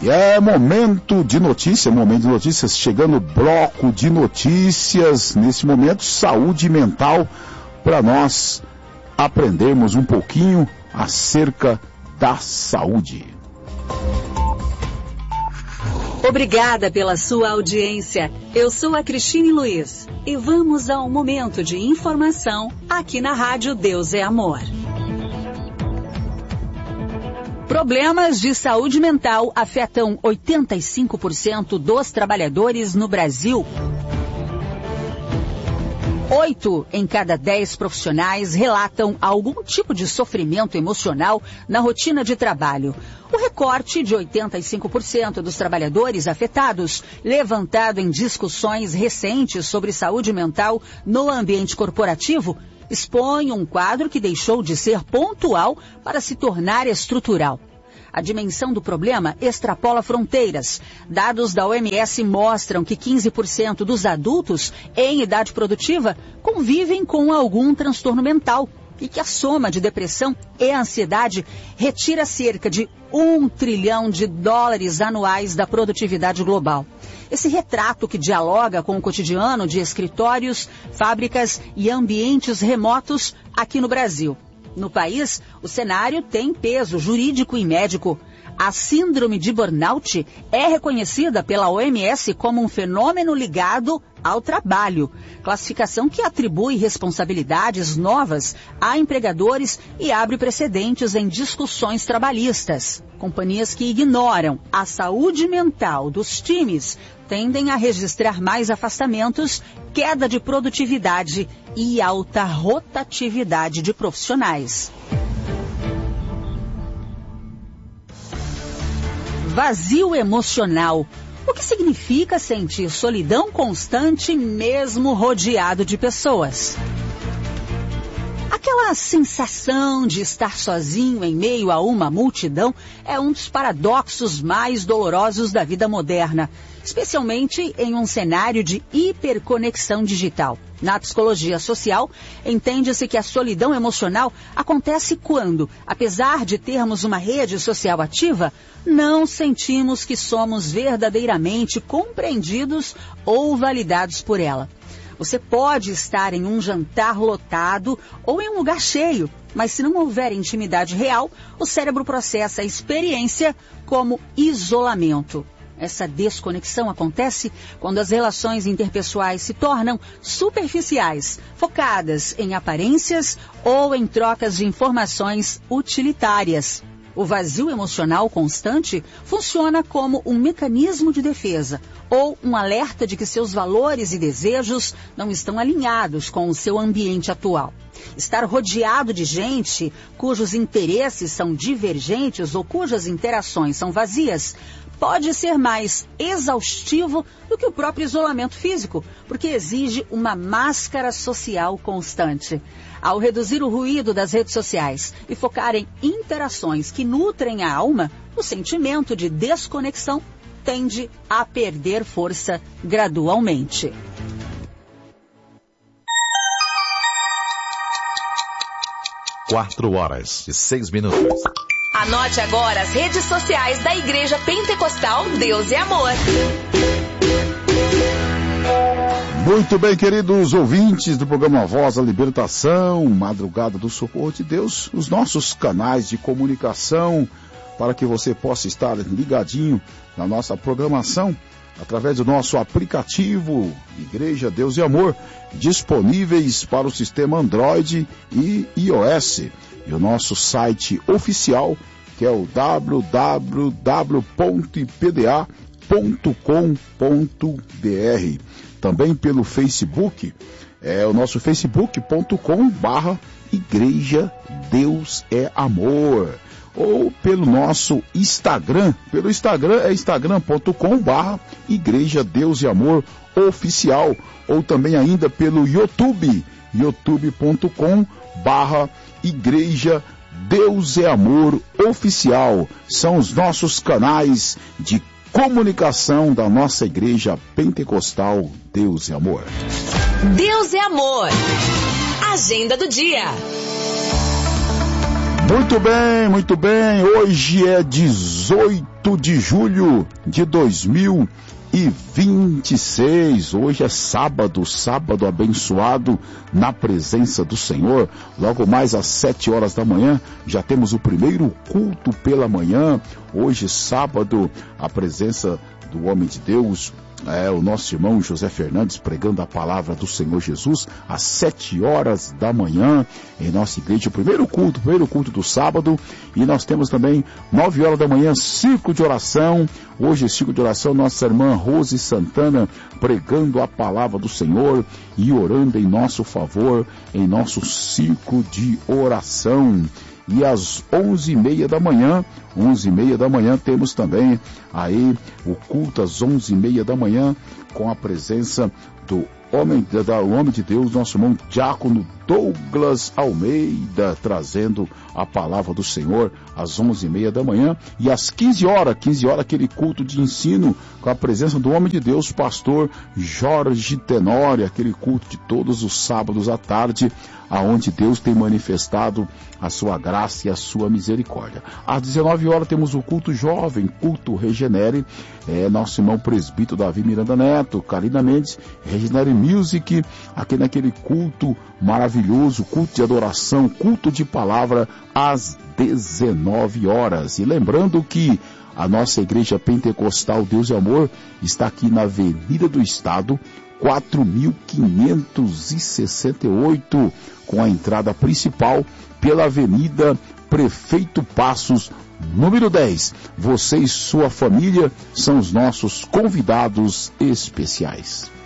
E é momento de notícias, chegando o bloco de notícias, nesse momento, saúde mental, para nós aprendermos um pouquinho acerca da saúde. Obrigada pela sua audiência. Eu sou a Cristine Luiz e vamos a um momento de informação aqui na Rádio Deus é Amor. Problemas de saúde mental afetam 85% dos trabalhadores no Brasil. 8 em cada 10 profissionais relatam algum tipo de sofrimento emocional na rotina de trabalho. O recorte de 85% dos trabalhadores afetados, levantado em discussões recentes sobre saúde mental no ambiente corporativo, expõe um quadro que deixou de ser pontual para se tornar estrutural. A dimensão do problema extrapola fronteiras. Dados da OMS mostram que 15% dos adultos em idade produtiva convivem com algum transtorno mental e que a soma de depressão e ansiedade retira cerca de $1 trilhão anuais da produtividade global. Esse retrato que dialoga com o cotidiano de escritórios, fábricas e ambientes remotos aqui no Brasil. No país, o cenário tem peso jurídico e médico. A síndrome de burnout é reconhecida pela OMS como um fenômeno ligado ao trabalho, classificação que atribui responsabilidades novas a empregadores e abre precedentes em discussões trabalhistas. Companhias que ignoram a saúde mental dos times tendem a registrar mais afastamentos, queda de produtividade e alta rotatividade de profissionais. Vazio emocional. O que significa sentir solidão constante mesmo rodeado de pessoas? Aquela sensação de estar sozinho em meio a uma multidão é um dos paradoxos mais dolorosos da vida moderna, especialmente em um cenário de hiperconexão digital. Na psicologia social, entende-se que a solidão emocional acontece quando, apesar de termos uma rede social ativa, não sentimos que somos verdadeiramente compreendidos ou validados por ela. Você pode estar em um jantar lotado ou em um lugar cheio, mas se não houver intimidade real, o cérebro processa a experiência como isolamento. Essa desconexão acontece quando as relações interpessoais se tornam superficiais, focadas em aparências ou em trocas de informações utilitárias. O vazio emocional constante funciona como um mecanismo de defesa ou um alerta de que seus valores e desejos não estão alinhados com o seu ambiente atual. Estar rodeado de gente cujos interesses são divergentes ou cujas interações são vazias pode ser mais exaustivo do que o próprio isolamento físico, porque exige uma máscara social constante. Ao reduzir o ruído das redes sociais e focar em interações que nutrem a alma, o sentimento de desconexão tende a perder força gradualmente. Quatro horas e 6 minutos. Anote agora as redes sociais da Igreja Pentecostal Deus e Amor. Muito bem, queridos ouvintes do programa Voz da Libertação, Madrugada do Socorro de Deus, os nossos canais de comunicação para que você possa estar ligadinho na nossa programação através do nosso aplicativo Igreja Deus e Amor, disponíveis para o sistema Android e iOS. E o nosso site oficial, que é o www.ipda.com.br. Também pelo Facebook, é o nosso facebook.com/Igreja Deus é Amor. Ou pelo nosso Instagram, pelo Instagram é instagram.com/Igreja Deus e Amor Oficial. Ou também ainda pelo YouTube, youtube.com/Igreja Deus é Amor Oficial. São os nossos canais de comunicação da nossa Igreja Pentecostal Deus é Amor. Deus é Amor. Agenda do dia. Muito bem. Hoje é 18 de julho de 2026. Hoje é sábado abençoado na presença do Senhor. Logo mais às 7 horas da manhã, já temos o primeiro culto pela manhã. Hoje, sábado, a presença do homem de Deus, o nosso irmão José Fernandes, pregando a palavra do Senhor Jesus às 7 horas da manhã em nossa igreja, o primeiro culto do sábado. E nós temos também 9 horas da manhã, círculo de oração. Hoje, círculo de oração, nossa irmã Rose Santana pregando a palavra do Senhor e orando em nosso favor, em nosso círculo de oração. E às 11h30 da manhã, temos também aí o culto às 11h30 da manhã, com a presença do homem de Deus, nosso irmão diácono Douglas Almeida, trazendo a palavra do Senhor às 11h30 da manhã. E às 15 horas, aquele culto de ensino com a presença do homem de Deus, pastor Jorge Tenório, aquele culto de todos os sábados à tarde, aonde Deus tem manifestado a sua graça e a sua misericórdia. Às 19 horas temos o culto jovem, culto Regenere, nosso irmão presbítero Davi Miranda Neto, Karina Mendes, Regenere Music, aqui naquele culto maravilhoso, culto de adoração, culto de palavra, às 19 horas. E lembrando que a nossa igreja pentecostal Deus e Amor está aqui na Avenida do Estado, 4.568, com a entrada principal pela Avenida Prefeito Passos, número 10. Você e sua família são os nossos convidados especiais.